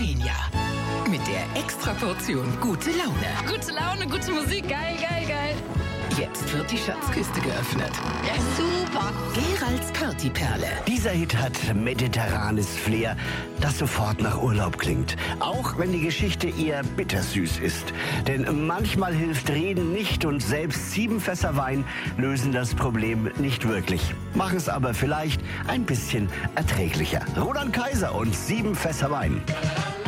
Romania. Mit der Extraportion gute Laune. Gute Laune, gute Musik, geil, geil, geil. Jetzt wird die Schatzkiste geöffnet. Ja, super. Geralds Partyperle. Dieser Hit hat mediterranes Flair, das sofort nach Urlaub klingt. Auch wenn die Geschichte eher bittersüß ist. Denn manchmal hilft Reden nicht und selbst 7 Fässer Wein lösen das Problem nicht wirklich. Machen es aber vielleicht ein bisschen erträglicher. Roland Kaiser und 7 Fässer Wein.